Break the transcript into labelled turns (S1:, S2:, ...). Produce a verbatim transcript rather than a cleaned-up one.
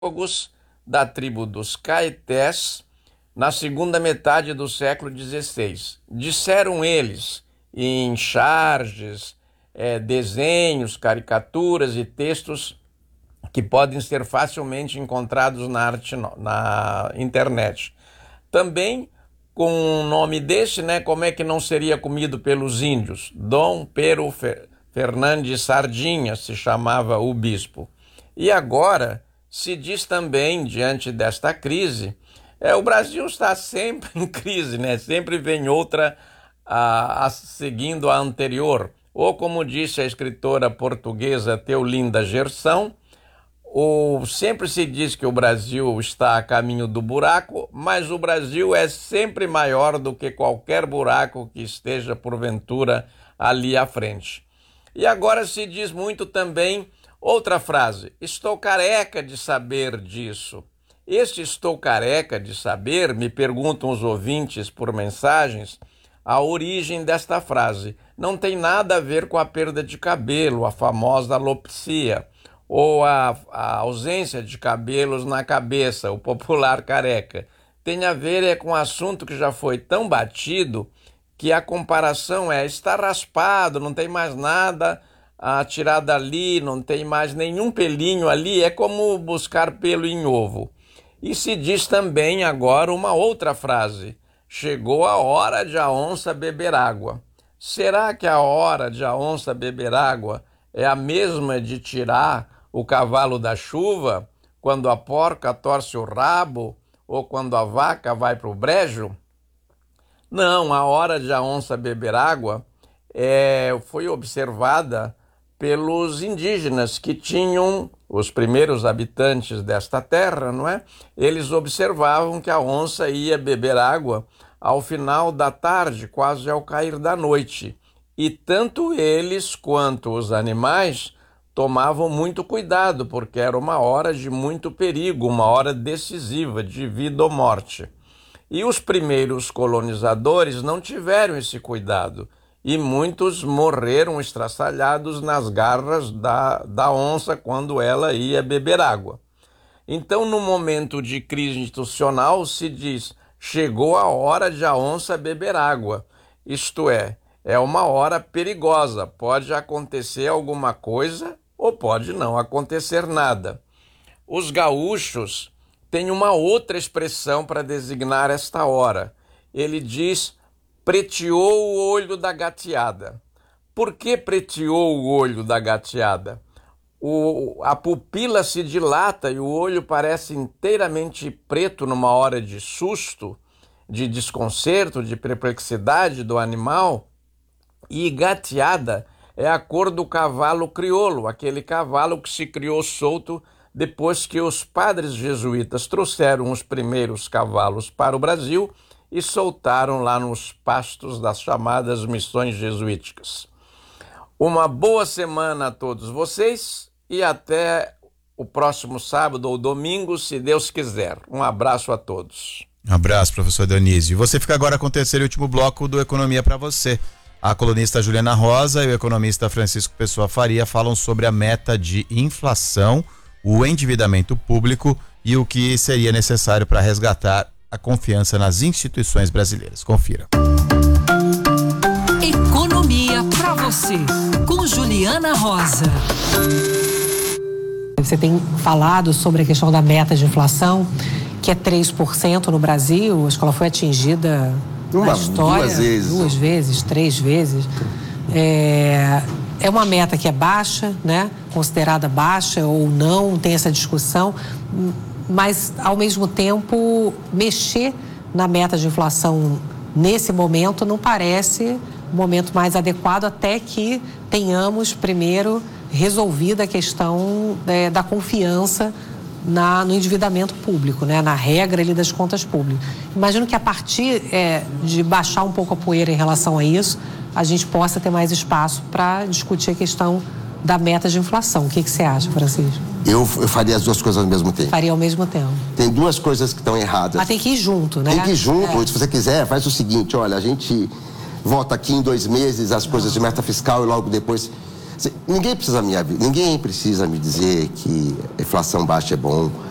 S1: da tribo dos Caetés, na segunda metade do século dezesseis. Disseram eles, em charges, é, desenhos, caricaturas e textos que podem ser facilmente encontrados na, arte, na internet. Também, com um nome desse, né, como é que não seria comido pelos índios? Dom Pero Fernandes Sardinha se chamava o bispo. E agora se diz também, diante desta crise, é, o Brasil está sempre em crise, né? Sempre vem outra a, a, seguindo a anterior. Ou, como disse a escritora portuguesa Teolinda Gerson, ou sempre se diz que o Brasil está a caminho do buraco, mas o Brasil é sempre maior do que qualquer buraco que esteja, porventura, ali à frente. E agora se diz muito também outra frase: estou careca de saber disso. Este estou careca de saber, me perguntam os ouvintes por mensagens, a origem desta frase. Não tem nada a ver com a perda de cabelo, a famosa alopecia, ou a, a ausência de cabelos na cabeça, o popular careca. Tem a ver é com um assunto que já foi tão batido que a comparação é: está raspado, não tem mais nada a tirar dali, não tem mais nenhum pelinho ali, é como buscar pelo em ovo. E se diz também agora uma outra frase: chegou a hora de a onça beber água. Será que a hora de a onça beber água é a mesma de tirar o cavalo da chuva, quando a porca torce o rabo ou quando a vaca vai para o brejo? Não, a hora de a onça beber água é, foi observada pelos indígenas que tinham, os primeiros habitantes desta terra, não é? Eles observavam que a onça ia beber água ao final da tarde, quase ao cair da noite. E tanto eles quanto os animais tomavam muito cuidado, porque era uma hora de muito perigo, uma hora decisiva de vida ou morte. E os primeiros colonizadores não tiveram esse cuidado, e muitos morreram estraçalhados nas garras da, da onça quando ela ia beber água. Então, no momento de crise institucional, se diz: chegou a hora de a onça beber água. Isto é, é uma hora perigosa, pode acontecer alguma coisa ou pode não acontecer nada. Os gaúchos têm uma outra expressão para designar esta hora. Ele diz: preteou o olho da gateada. Por que preteou o olho da gateada? O, a pupila se dilata e o olho parece inteiramente preto numa hora de susto, de desconcerto, de perplexidade do animal. E gateada é a cor do cavalo crioulo, aquele cavalo que se criou solto depois que os padres jesuítas trouxeram os primeiros cavalos para o Brasil e soltaram lá nos pastos das chamadas missões jesuíticas. Uma boa semana a todos vocês e até o próximo sábado ou domingo, se Deus quiser. Um abraço a todos.
S2: Um abraço, professor Dionísio. Você fica agora com o terceiro e último bloco do Economia para você. A colunista Juliana Rosa e o economista Francisco Pessoa Faria falam sobre a meta de inflação, o endividamento público e o que seria necessário para resgatar a confiança nas instituições brasileiras. Confira.
S3: Economia para você, com Juliana Rosa.
S4: Você tem falado sobre a questão da meta de inflação, que é três por cento no Brasil. Acho que ela foi atingida
S5: uma,
S4: na história
S5: duas vezes.
S4: Duas vezes, três vezes. É, é uma meta que é baixa, né? Considerada baixa ou não, tem essa discussão. Mas, ao mesmo tempo, mexer na meta de inflação nesse momento não parece o momento mais adequado, até que tenhamos primeiro resolvida a questão é, da confiança na, no endividamento público, né, na regra ali das contas públicas. Imagino que a partir é, de baixar um pouco a poeira em relação a isso, a gente possa ter mais espaço para discutir a questão da meta de inflação. O que, que você acha, Francisco?
S5: Eu, eu faria as duas coisas ao mesmo tempo.
S4: Faria ao mesmo tempo.
S5: Tem duas coisas que estão erradas.
S4: Mas tem que ir junto, né?
S5: Tem que ir junto.
S4: É.
S5: Se você quiser, faz o seguinte: olha, a gente volta aqui em dois meses as coisas de meta fiscal e logo depois. Ninguém precisa me, ninguém precisa me dizer que inflação baixa é bom.